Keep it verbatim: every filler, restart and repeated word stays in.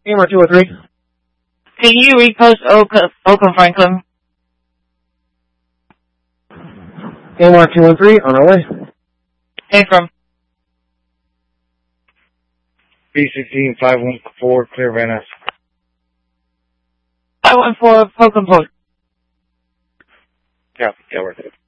Camera two oh three. Can you repost Oakland, Oakland Franklin? Camera two one three, on our way. Hey, from B sixteen five one four, clear Van Ness. I went for Oakland Post. Yeah, yeah, we're good.